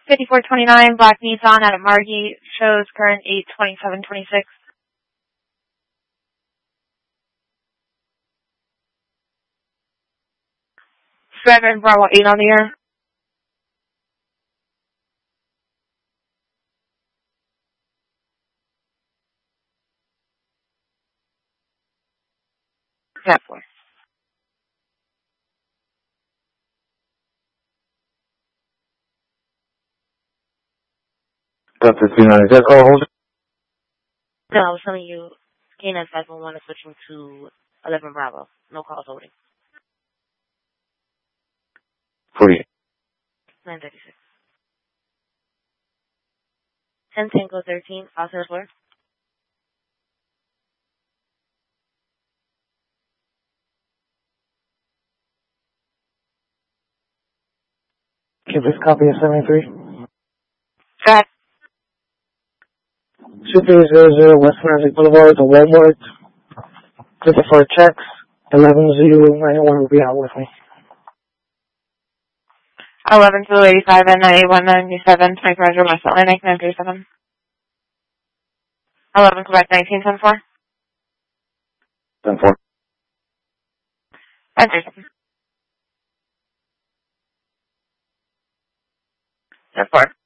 5429 Black Nissan out of Margate shows current 82726. Driver Bravo 8 on the air. Cat 4. Delta 29, is that call hold? No, I was telling you, K9 511 is switching to 11 Bravo. No calls holding. 48. 936. 10 Tango 13, Oscar Square. Give this copy of 73. Got 2300 West Atlantic Boulevard, the Walmart. Looking for checks. 11091 will be out with me. 11285 and 9197 2400 West Atlantic 937. 11 Quebec 1974. 10-4. 937. 10-4.